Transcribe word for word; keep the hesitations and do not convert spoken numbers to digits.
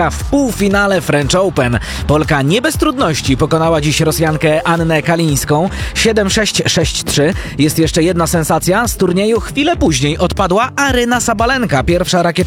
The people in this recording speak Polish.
W półfinale French Open Polka nie bez trudności pokonała dziś Rosjankę Annę Kalińską siedem sześć sześć trzy. Jest jeszcze jedna sensacja. Z turnieju chwilę później odpadła Aryna Sabalenka, pierwsza rakieta